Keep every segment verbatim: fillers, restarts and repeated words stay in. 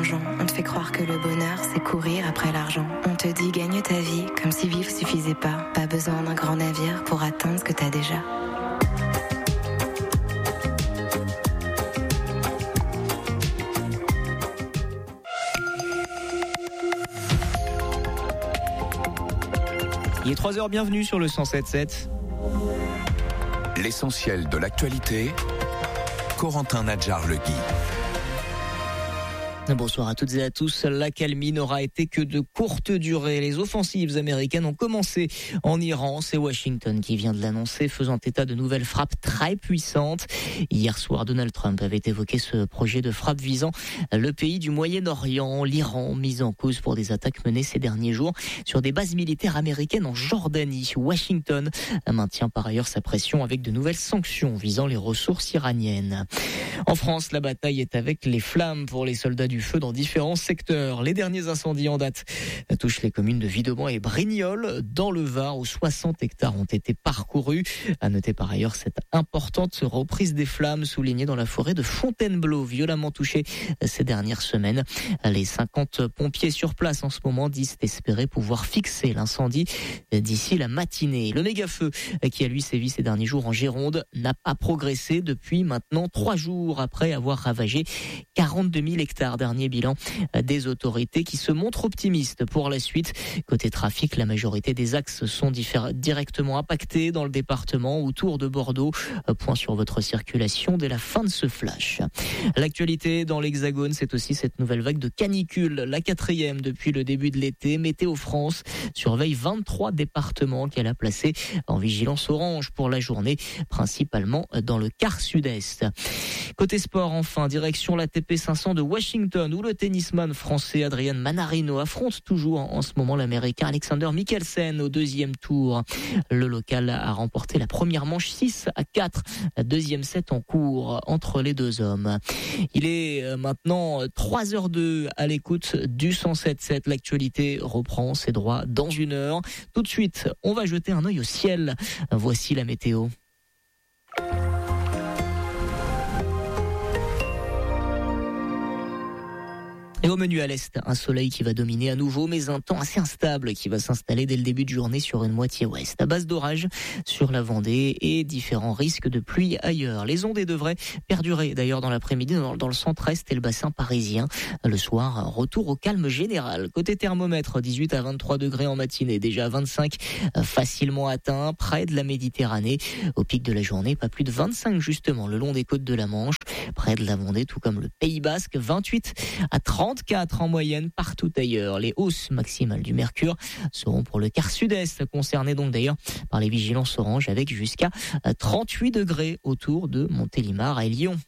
l'argent. On te fait croire que le bonheur, c'est courir après l'argent. On te dit gagne ta vie, comme si vivre suffisait pas. Pas besoin d'un grand navire pour atteindre ce que t'as déjà. Il est trois heures, bienvenue sur le cent sept sept. L'essentiel de l'actualité, Corentin Nadjar-Legui. Bonsoir à toutes et à tous. L'accalmie n'aura été que de courte durée. Les offensives américaines ont commencé en Iran. C'est Washington qui vient de l'annoncer, faisant état de nouvelles frappes très puissantes. Hier soir, Donald Trump avait évoqué ce projet de frappe visant le pays du Moyen-Orient, l'Iran, mis en cause pour des attaques menées ces derniers jours sur des bases militaires américaines en Jordanie. Washington maintient par ailleurs sa pression avec de nouvelles sanctions visant les ressources iraniennes. En France, la bataille est avec les flammes pour les soldats du feu dans différents secteurs. Les derniers incendies en date touchent les communes de Vidauban et Brignoles dans le Var où soixante hectares ont été parcourus. À noter par ailleurs cette importante reprise des flammes soulignée dans la forêt de Fontainebleau, violemment touchée ces dernières semaines. Les cinquante pompiers sur place en ce moment disent espérer pouvoir fixer l'incendie d'ici la matinée. Le méga-feu qui a lui sévi ces derniers jours en Gironde n'a pas progressé depuis maintenant trois jours après avoir ravagé quarante-deux mille hectares. Dernier bilan des autorités qui se montrent optimistes pour la suite. Côté trafic, la majorité des axes sont diffé- directement impactés dans le département autour de Bordeaux. Point sur votre circulation dès la fin de ce flash. L'actualité dans l'Hexagone, c'est aussi cette nouvelle vague de canicule, la quatrième depuis le début de l'été. Météo France surveille vingt-trois départements qu'elle a placés en vigilance orange pour la journée, principalement dans le quart sud-est. Côté sport, enfin, direction l'A T P cinq cents de Washington, où le tennisman français Adrian Manarino affronte toujours en ce moment l'américain Alexander Michelsen au deuxième tour. Le local a remporté la première manche six à quatre, deuxième set en cours entre les deux hommes. Il est maintenant trois heures deux à l'écoute du cent sept sept. L'actualité reprend ses droits dans une heure. Tout de suite, on va jeter un œil au ciel. Voici la météo. Et au menu à l'est, un soleil qui va dominer à nouveau, mais un temps assez instable qui va s'installer dès le début de journée sur une moitié ouest. À base d'orage sur la Vendée et différents risques de pluie ailleurs. Les ondées devraient perdurer d'ailleurs dans l'après-midi dans, dans le centre-est et le bassin parisien. Le soir, retour au calme général. Côté thermomètre, dix-huit à vingt-trois degrés en matinée, déjà vingt-cinq facilement atteints près de la Méditerranée. Au pic de la journée, pas plus de vingt-cinq justement le long des côtes de la Manche, près de la Vendée, tout comme le Pays Basque, vingt-huit à trente-quatre en moyenne partout ailleurs. Les hausses maximales du mercure seront pour le quart sud-est, concerné donc d'ailleurs par les vigilances orange avec jusqu'à trente-huit degrés autour de Montélimar et Lyon.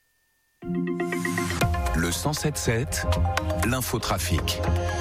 Le cent sept sept, l'infotrafic.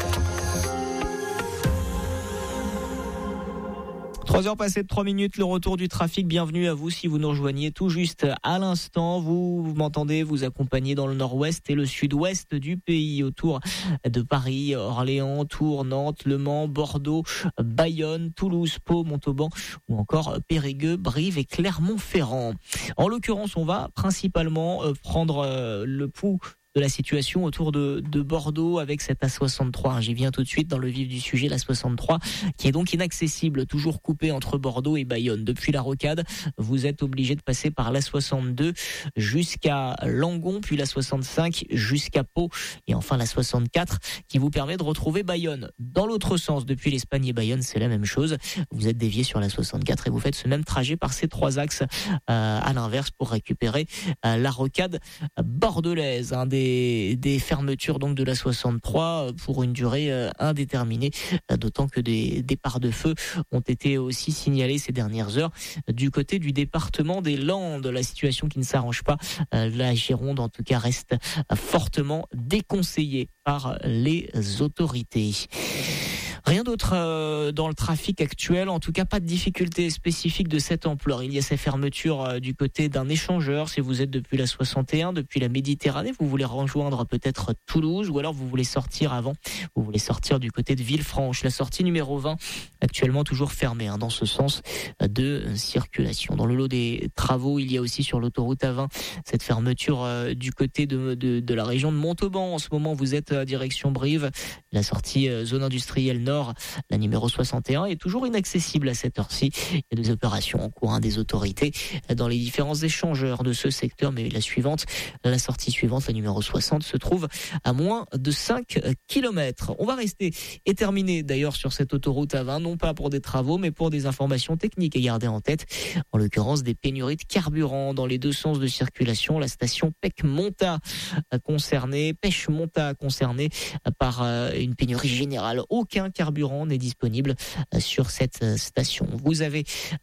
trois heures passées de trois minutes, le retour du trafic. Bienvenue à vous si vous nous rejoignez tout juste à l'instant. Vous, vous m'entendez, vous accompagnez dans le nord-ouest et le sud-ouest du pays, autour de Paris, Orléans, Tours, Nantes, Le Mans, Bordeaux, Bayonne, Toulouse, Pau, Montauban ou encore Périgueux, Brive et Clermont-Ferrand. En l'occurrence, on va principalement prendre le pouls de la situation autour de, de Bordeaux avec cette A soixante-trois. J'y viens tout de suite dans le vif du sujet, la soixante-trois qui est donc inaccessible, toujours coupée entre Bordeaux et Bayonne. Depuis la Rocade, vous êtes obligé de passer par la soixante-deux jusqu'à Langon, puis la soixante-cinq jusqu'à Pau et enfin la soixante-quatre qui vous permet de retrouver Bayonne. Dans l'autre sens, depuis l'Espagne et Bayonne, c'est la même chose. Vous êtes dévié sur la soixante-quatre et vous faites ce même trajet par ces trois axes euh, à l'inverse pour récupérer euh, la Rocade bordelaise. Un des Des, des fermetures donc de la soixante-trois pour une durée euh, indéterminée, d'autant que des départs de feu ont été aussi signalés ces dernières heures du côté du département des Landes. La situation qui ne s'arrange pas, euh, la Gironde en tout cas reste fortement déconseillée par les autorités. Rien d'autre euh, dans le trafic actuel, en tout cas pas de difficultés spécifiques de cette ampleur. Il y a ces fermetures euh, du côté d'un échangeur, si vous êtes depuis la soixante et un, depuis la Méditerranée, vous voulez rejoindre peut-être Toulouse, ou alors vous voulez sortir avant, vous voulez sortir du côté de Villefranche. La sortie numéro vingt, actuellement toujours fermée hein, dans ce sens de circulation. Dans le lot des travaux, il y a aussi sur l'autoroute A vingt cette fermeture euh, du côté de, de, de la région de Montauban. En ce moment, vous êtes à direction Brive, la sortie euh, zone industrielle nord, la numéro soixante et un, est toujours inaccessible à cette heure-ci. Il y a des opérations en cours hein, des autorités dans les différents échangeurs de ce secteur, mais la suivante, la sortie suivante, la numéro soixante, se trouve à moins de cinq kilomètres. On va rester et terminer d'ailleurs sur cette autoroute A vingt, non pas pour des travaux, mais pour des informations techniques à garder en tête, en l'occurrence des pénuries de carburant dans les deux sens de circulation. La station Pec-Monta concernée, Pêche-Monta concernée par une pénurie générale. Aucun carburant n'est disponible sur cette station. Vous avez,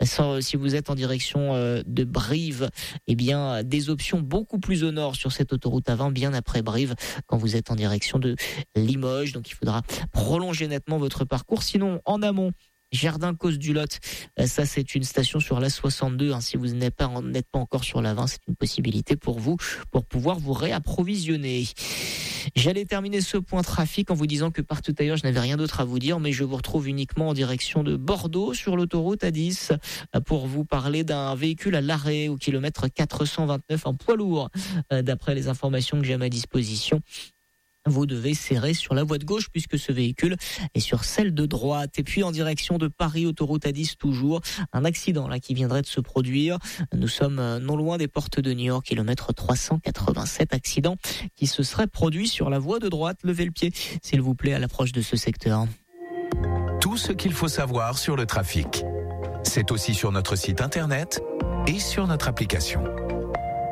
si vous êtes en direction de Brive, eh bien, des options beaucoup plus au nord sur cette autoroute A vingt, bien après Brive, quand vous êtes en direction de Limoges. Donc, il faudra prolonger nettement votre parcours. Sinon, en amont, Jardin-Cause du Lot, ça c'est une station sur la soixante-deux. Hein. Si vous n'êtes pas, n'êtes pas encore sur la vingt, c'est une possibilité pour vous, pour pouvoir vous réapprovisionner. J'allais terminer ce point trafic en vous disant que partout ailleurs, je n'avais rien d'autre à vous dire, mais je vous retrouve uniquement en direction de Bordeaux sur l'autoroute A dix pour vous parler d'un véhicule à l'arrêt au kilomètre quatre cent vingt-neuf, un poids lourd. D'après les informations que j'ai à ma disposition, vous devez serrer sur la voie de gauche puisque ce véhicule est sur celle de droite. Et puis en direction de Paris, autoroute A dix toujours, un accident là qui viendrait de se produire. Nous sommes non loin des portes de Niort, kilomètre trois cent quatre-vingt-sept, accident qui se serait produit sur la voie de droite. Levez le pied, s'il vous plaît, à l'approche de ce secteur. Tout ce qu'il faut savoir sur le trafic, c'est aussi sur notre site internet et sur notre application.